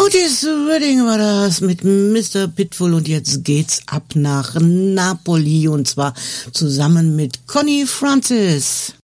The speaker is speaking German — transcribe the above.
Otis Redding war das mit Mr. Pitbull und jetzt geht's ab nach Napoli und zwar zusammen mit Connie Francis.